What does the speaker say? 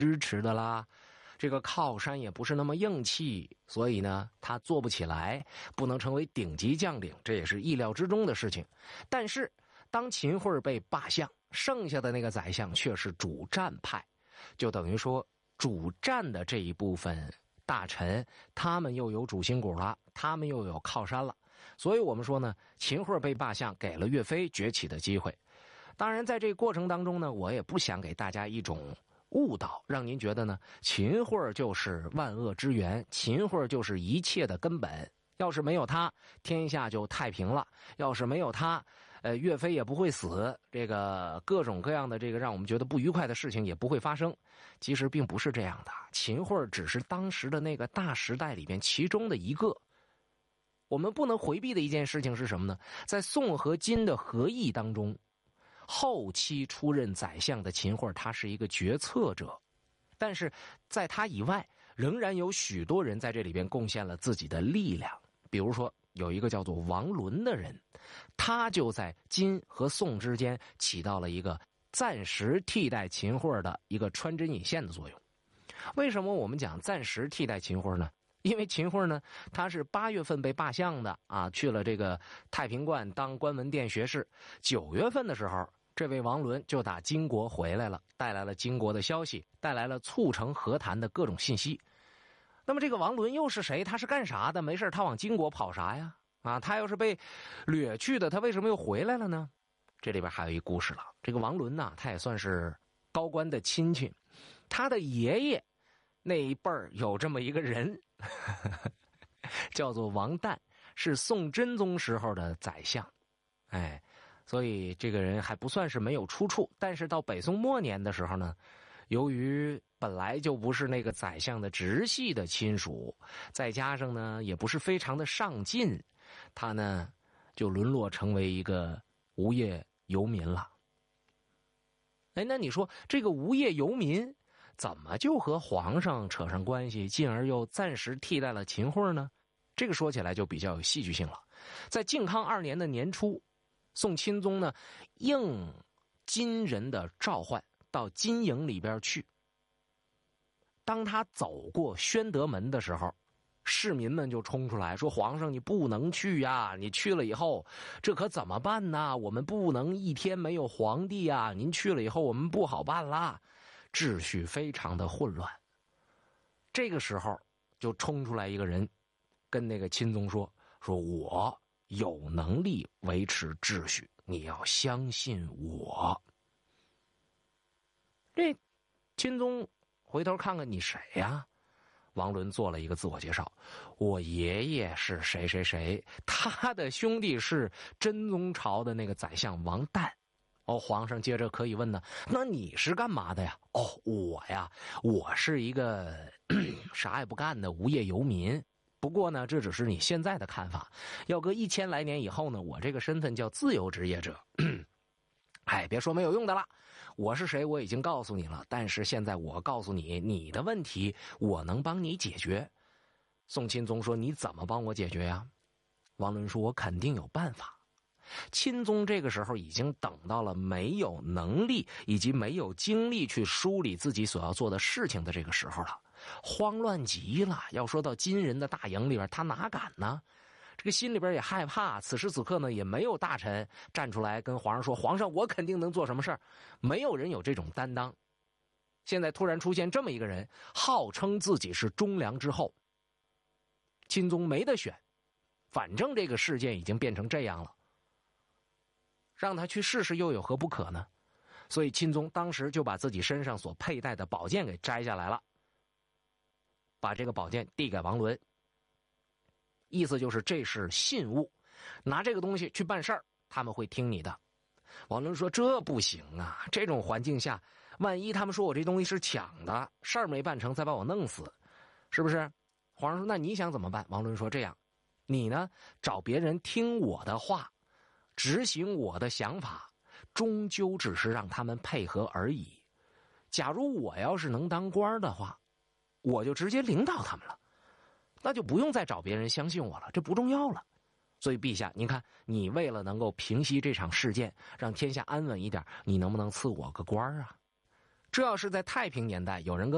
支持的啦，这个靠山也不是那么硬气，所以呢他做不起来，不能成为顶级将领，这也是意料之中的事情。但是当秦桧被罢相，剩下的那个宰相却是主战派，就等于说主战的这一部分大臣，他们又有主心骨了，他们又有靠山了。所以我们说呢，秦桧被罢相给了岳飞崛起的机会。当然在这个过程当中呢，我也不想给大家一种误导，让您觉得呢秦桧就是万恶之源，秦桧就是一切的根本，要是没有他，天下就太平了，要是没有他，岳飞也不会死，这个各种各样的这个让我们觉得不愉快的事情也不会发生。其实并不是这样的，秦桧只是当时的那个大时代里面其中的一个。我们不能回避的一件事情是什么呢？在宋和金的和议当中，后期出任宰相的秦桧他是一个决策者，但是在他以外仍然有许多人在这里边贡献了自己的力量。比如说有一个叫做王伦的人，他就在金和宋之间起到了一个暂时替代秦桧的一个穿针引线的作用。为什么我们讲暂时替代秦桧呢？因为秦桧呢，他是8月份被罢相的啊，去了这个太平观当关文殿学士。9月份的时候，这位王伦就打金国回来了，带来了金国的消息，带来了促成和谈的各种信息。那么这个王伦又是谁？他是干啥的？没事他往金国跑啥呀？啊，他要是被掠去的，他为什么又回来了呢？这里边还有一故事了。这个王伦呢，他也算是高官的亲戚，他的爷爷那一辈儿有这么一个人叫做王旦，是宋真宗时候的宰相。所以这个人还不算是没有出处。但是到北宋末年的时候呢，由于本来就不是那个宰相的直系的亲属，再加上呢也不是非常的上进，他呢就沦落成为一个无业游民了。那你说这个无业游民怎么就和皇上扯上关系，进而又暂时替代了秦桧呢？这个说起来就比较有戏剧性了。在靖康2年的年初，宋钦宗呢应金人的召唤到金营里边去。当他走过宣德门的时候，市民们就冲出来说，皇上你不能去呀，你去了以后这可怎么办呢？我们不能一天没有皇帝啊，您去了以后我们不好办啦。秩序非常的混乱。这个时候就冲出来一个人跟那个钦宗说我有能力维持秩序，你要相信我。这钦宗回头看看你谁呀？王伦做了一个自我介绍，我爷爷是谁谁谁，他的兄弟是真宗朝的那个宰相王旦。皇上接着可以问呢，那你是干嘛的呀？我呀，我是一个啥也不干的无业游民。不过呢，这只是你现在的看法，要搁1000来年以后呢，我这个身份叫自由职业者。别说没有用的了，我是谁我已经告诉你了，但是现在我告诉你，你的问题我能帮你解决。宋钦宗说，你怎么帮我解决呀？王伦说，我肯定有办法。钦宗这个时候已经等到了没有能力以及没有精力去梳理自己所要做的事情的这个时候了，慌乱极了。要说到金人的大营里边，他哪敢呢？这个心里边也害怕。此时此刻呢，也没有大臣站出来跟皇上说，皇上我肯定能做什么事儿，没有人有这种担当。现在突然出现这么一个人，号称自己是忠良之后，钦宗没得选，反正这个事件已经变成这样了，让他去试试又有何不可呢？所以钦宗当时就把自己身上所佩戴的宝剑给摘下来了，把这个宝剑递给王伦，意思就是这是信物，拿这个东西去办事儿，他们会听你的。王伦说，这不行啊，这种环境下万一他们说我这东西是抢的，事儿没办成再把我弄死，是不是？皇上说，那你想怎么办？王伦说，这样你呢找别人听我的话，执行我的想法，终究只是让他们配合而已。假如我要是能当官的话，我就直接领导他们了，那就不用再找别人相信我了，这不重要了。所以陛下，您看，你为了能够平息这场事件，让天下安稳一点，你能不能赐我个官啊？这要是在太平年代，有人跟